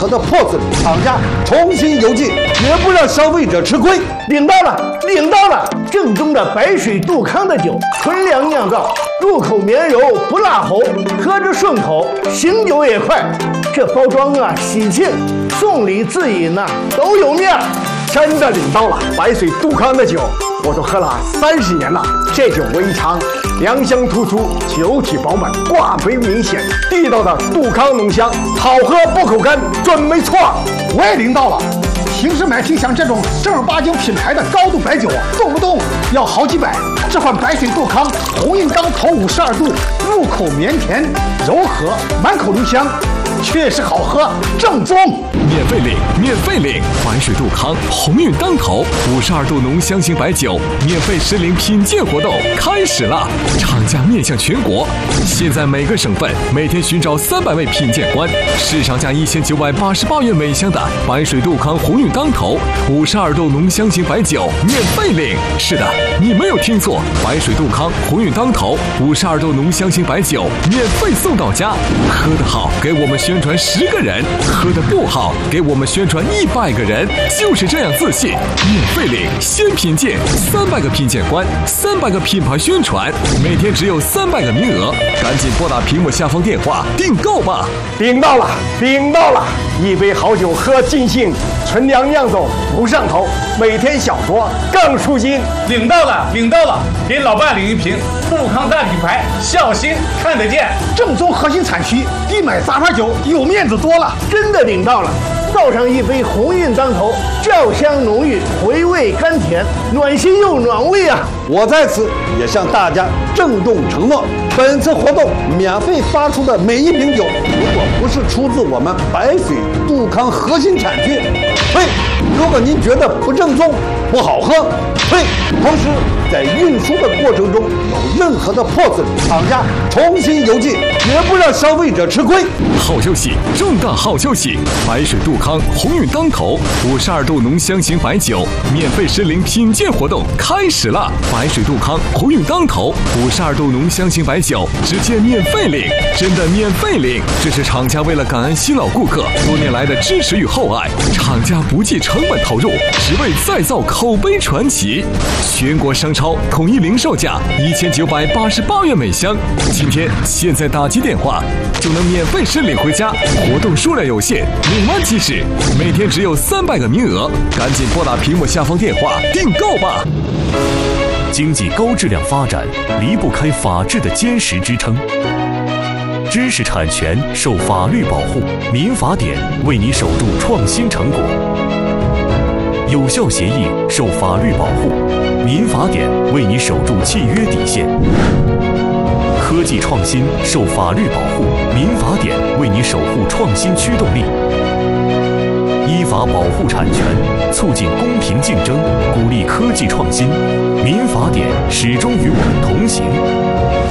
何的破损，厂家重新邮寄，绝不让消费者吃亏。 领到了，领到了！正宗的白水杜康的酒，纯粮酿造，入口绵柔不辣喉，喝着顺口，醒酒也快。这包装啊喜庆，送礼自饮呐都有面儿。 真的领到了白水杜康的酒，我都喝了30年了。这酒微尝，良香突出，酒体饱满，挂杯明显，地道的杜康浓香，好喝不口干，准没错。 我也领到了。平时买听像这种正儿八经品牌的高度白酒，动不动要好几百，这款白水杜康红印钢头52度，入口绵甜柔和，满口留香，确实好喝，正宗。 免费领，免费领！白水杜康鸿运当头52度浓香型白酒免费实领品鉴活动开始了，厂家面向全国，现在每个省份每天寻找300位品鉴官，市场价1988元每箱的白水杜康鸿运当头52度浓香型白酒免费领。是的，你没有听错，白水杜康鸿运当头52度浓香型白酒免费送到家。喝得好，给我们宣传10个人；喝得不好，给我们宣传100个人，就是这样自信。免费领，先品鉴，300个品鉴官，300个品牌宣传，每天只有300个名额，赶紧拨打屏幕下方电话订购吧！ 领到了，领到了！一杯好酒喝尽兴，纯粮酿造不上头，每天小酌更舒心。 领到了，领到了！给老伴领一瓶杜康大品牌，孝心看得见， 正宗核心产区，比买杂牌酒有面子多了。 真的领到了！倒上一杯鸿运当头，酵香浓郁，回味甘甜，暖心又暖胃啊！ 我在此也向大家郑重承诺，本次活动免费发出的每一瓶酒，如果不是出自我们白水杜康核心产区，退；如果您觉得不正宗、不好喝，退。同时，在运输的过程中有任何的破损，厂家重新邮寄，绝不让消费者吃亏。 好消息，重大好消息！白水杜康鸿运当头52度浓香型白酒免费实领品鉴活动开始了！白水杜康鸿运当头52度浓香型白酒直接免费领，真的免费领！这是厂家为了感恩新老顾客多年来的支持与厚爱，厂家不计成本投入，只为再造口碑传奇。全国商超统一零售价1988元每箱，今天现在打击电话就能免费实领回家，活动数量有限，领完即止，每天只有300个名额，赶紧拨打屏幕下方电话订购吧。经济高质量发展离不开法治的坚实支撑，知识产权受法律保护，民法典为你守住创新成果。有效协议受法律保护，民法典为你守住契约底线。科技创新受法律保护，民法典为你守护创新驱动力。依法保护产权，促进公平竞争，鼓励科技创新，民法典始终与我们同行。